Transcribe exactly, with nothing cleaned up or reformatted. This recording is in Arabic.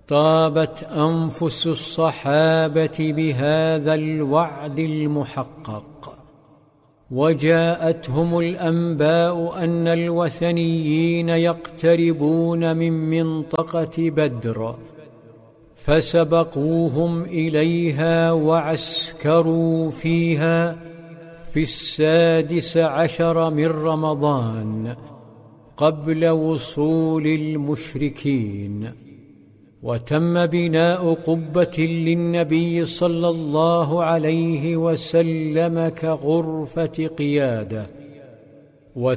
طابت أنفس الصحابة بهذا الوعد المحقق، وجاءتهم الأنباء أن الوثنيين يقتربون من منطقة بدر، فسبقوهم إليها وعسكروا فيها في السادس عشر من رمضان قبل وصول المشركين. وتم بناء قبة للنبي صلى الله عليه وسلم كغرفة قيادة،